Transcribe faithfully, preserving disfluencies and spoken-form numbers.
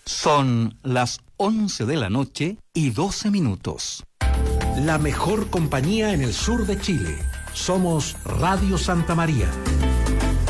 Son las once de la noche y doce minutos. La mejor compañía en el sur de Chile. Somos Radio Santa María.